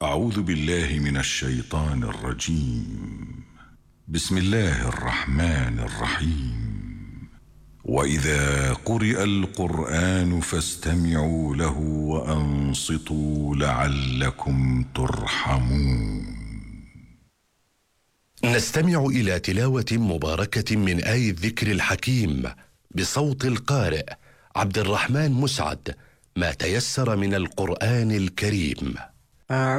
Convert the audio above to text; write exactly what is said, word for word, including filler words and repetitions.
أعوذ بالله من الشيطان الرجيم. بسم الله الرحمن الرحيم. وإذا قرئ القرآن فاستمعوا له وأنصتوا لعلكم ترحمون. نستمع إلى تلاوة مباركة من آي الذكر الحكيم بصوت القارئ عبد الرحمن مسعد، ما تيسر من القرآن الكريم.